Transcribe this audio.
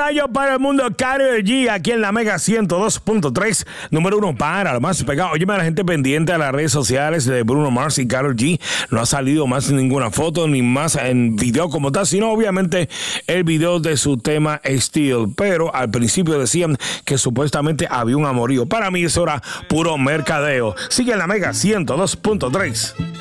gallo para el mundo, Karol G, aquí en la Mega 102.3, número 1 para lo más pegado. Oye, la gente pendiente a las redes sociales de Bruno Mars y Karol G. No ha salido más ninguna foto, ni más en video como tal, sino obviamente el video de su tema Still. Pero al principio decían que supuestamente había un amorío. Para mí eso era puro mercadeo. Sigue en la Mega 102.3.